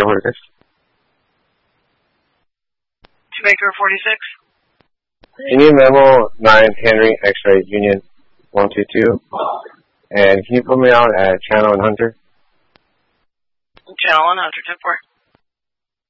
46. Baker 46. Union Memo 9 Henry X-Ray Union 122. And can you put me out at Channel and Hunter? Channel and Hunter 10-4.